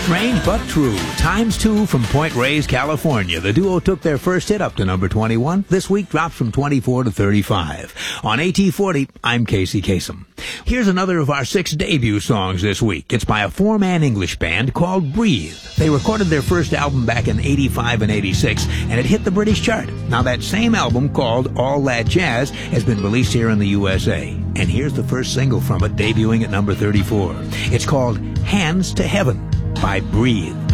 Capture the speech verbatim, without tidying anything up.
Strange but true. Times two from Point Reyes, California. The duo took their first hit up to number twenty-one. This week drops from twenty-four to thirty-five. On A T forty, I'm Casey Kasem. Here's another of our six debut songs this week. It's by a four-man English band called Breathe. They recorded their first album back in eighty-five and eighty-six, and it hit the British chart. Now that same album, called All That Jazz, has been released here in the U S A. And here's the first single from it, debuting at number thirty-four. It's called Hands to Heaven by Breathe.